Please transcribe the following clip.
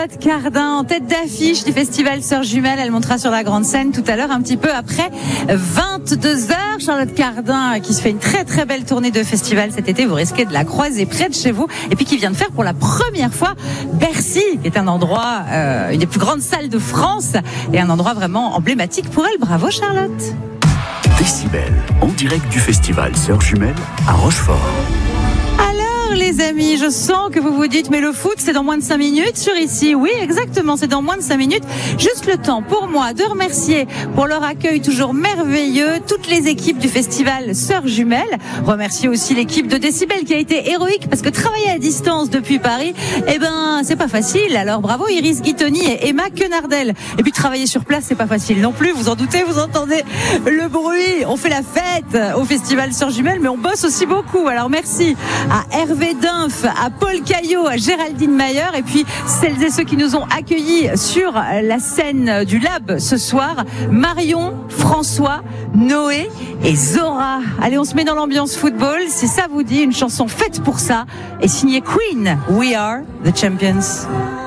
Charlotte Cardin en tête d'affiche du festival Sœurs Jumelles. Elle montera sur la grande scène tout à l'heure, un petit peu après 22h. Charlotte Cardin qui se fait une très très belle tournée de festival cet été. Vous risquez de la croiser près de chez vous. Et puis qui vient de faire pour la première fois Bercy, qui est un endroit, une des plus grandes salles de France et un endroit vraiment emblématique pour elle. Bravo Charlotte. Décibel, en direct du festival Sœurs Jumelles à Rochefort. Alors les amis, je sens que vous vous dites mais le foot c'est dans moins de 5 minutes sur ici. Oui exactement, c'est dans moins de 5 minutes. Juste le temps pour moi de remercier pour leur accueil toujours merveilleux toutes les équipes du festival Sœurs Jumelles. Remercier aussi l'équipe de Décibel qui a été héroïque parce que travailler à distance depuis Paris, c'est pas facile. Alors bravo Iris Guitoni et Emma Quenardel. Et puis travailler sur place c'est pas facile non plus, vous en doutez, vous entendez le bruit. On fait la fête au festival Sœurs Jumelles mais on bosse aussi beaucoup. Alors merci à Hervé Dunf, à Paul Caillot, à Géraldine Mayer et puis celles et ceux qui nous ont accueillis sur la scène du Lab ce soir, Marion, François, Noé et Zora. Allez, on se met dans l'ambiance football, si ça vous dit, une chanson faite pour ça et signée Queen, We Are the Champions.